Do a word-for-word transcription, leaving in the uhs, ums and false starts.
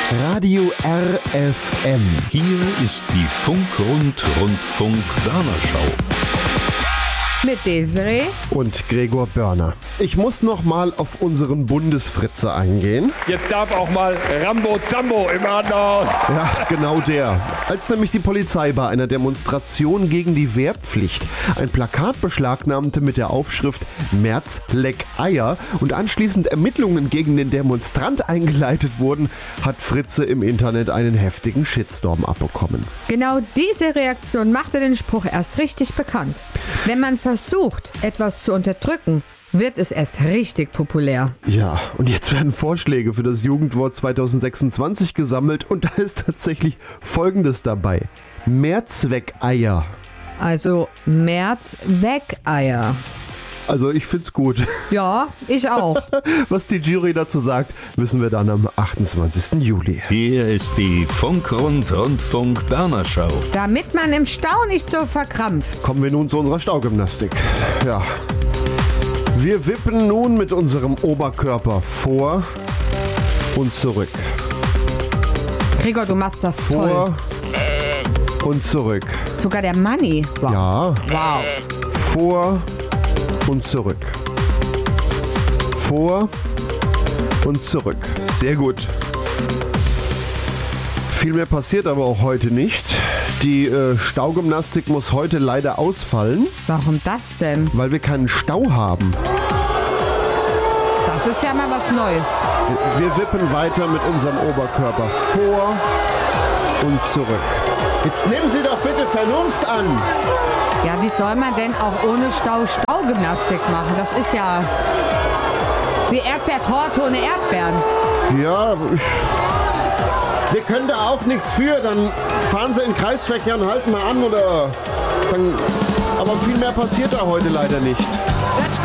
Radio R F M. Hier ist die Funk-Rund-Rundfunk-Börner-Schau. Mit Desiree Und Gregor Börner. Ich muss noch mal auf unseren Bundesfritze eingehen. Jetzt darf auch mal Rambo Zambo im Adler. Ja, genau der. Als nämlich die Polizei bei einer Demonstration gegen die Wehrpflicht ein Plakat beschlagnahmte mit der Aufschrift Merz leck Eier und anschließend Ermittlungen gegen den Demonstrant eingeleitet wurden, hat Fritze im Internet einen heftigen Shitstorm abbekommen. genau diese Reaktion machte den Spruch erst richtig bekannt. Wenn man versucht, etwas zu unterdrücken, wird es erst richtig populär. Ja, und jetzt werden Vorschläge für das Jugendwort zwanzig sechsundzwanzig gesammelt und da ist tatsächlich Folgendes dabei. Mehrzweckeier. Also Merz-Weg-Eier. Also ich find's gut. Ja, ich auch. Was die Jury dazu sagt, wissen wir dann am achtundzwanzigsten Juli. Hier ist die Funk-Rund-Rundfunk-Börner-Schau. Damit man im Stau nicht so verkrampft. Kommen wir nun zu unserer Staugymnastik. Ja. Wir wippen nun mit unserem Oberkörper vor und zurück. Gregor, du machst das toll. Vor und zurück. Sogar der Manni. Wow. Ja. Wow. Vor und zurück. Vor und zurück. Sehr gut. Viel mehr passiert aber auch heute nicht. Die äh, Staugymnastik muss heute leider ausfallen, Warum das denn? weil wir keinen Stau haben. Das ist ja mal was Neues. Wir wippen weiter mit unserem Oberkörper vor und zurück. Jetzt nehmen Sie doch bitte Vernunft an. Ja, wie soll man denn auch ohne Stau Staugymnastik machen? Das ist ja wie Erdbeertorte ohne Erdbeeren. Ja, ich, wir können da auch nichts für. Dann fahren Sie in den Kreisverkehr und halten mal an oder dann. Aber viel mehr passiert da heute leider nicht. Das